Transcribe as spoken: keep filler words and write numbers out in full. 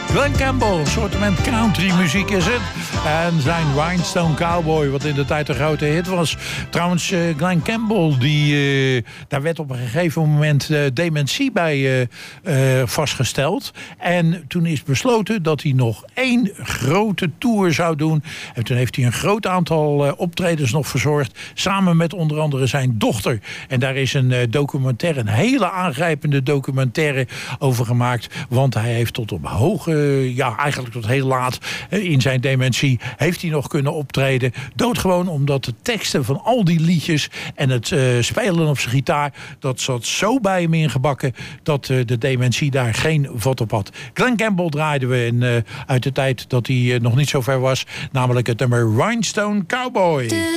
Glen Campbell, een soort country muziek is het. En zijn Rhinestone Cowboy, wat in de tijd een grote hit was. Trouwens, uh, Glen Campbell, die, uh, daar werd op een gegeven moment uh, dementie bij uh, uh, vastgesteld. En toen is besloten dat hij nog één grote tour zou doen. En toen heeft hij een groot aantal uh, optredens nog verzorgd. Samen met onder andere zijn dochter. En daar is een uh, documentaire, een hele aangrijpende documentaire over gemaakt. Want hij heeft tot op hoge, uh, ja eigenlijk tot heel laat uh, in zijn dementie, heeft hij nog kunnen optreden. Doodgewoon omdat de teksten van al die liedjes en het uh, spelen op zijn gitaar, dat zat zo bij hem ingebakken dat uh, de dementie daar geen vat op had. Glen Campbell draaiden we in, uh, uit de tijd dat hij uh, nog niet zo ver was. Namelijk het nummer Rhinestone Cowboy.